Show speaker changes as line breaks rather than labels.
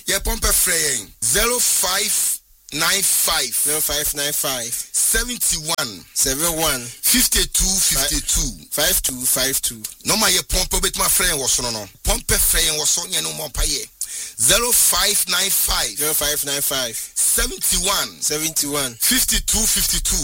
Ye pompe freying 0595 71 52 no my ye pompe bit my friend was no pompe freying was on ye no more paye 0595 71 52